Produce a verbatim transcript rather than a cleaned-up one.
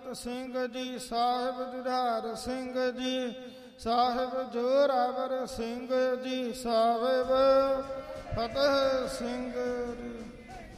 Amrit Singh ji, Sahib Jujhar Singh ji, Sahib Zorawar Singh ji, Sahib Fateh Singh ji.